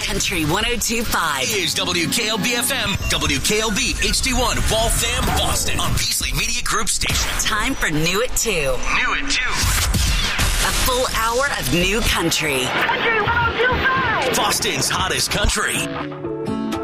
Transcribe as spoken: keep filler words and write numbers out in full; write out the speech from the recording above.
Country one oh two point five is W K L B F M, W K L B H D one, Waltham, Boston, on Beasley Media Group Station. Time for New at two. New at two. A full hour of new country. Country one oh two point five. Boston's hottest country.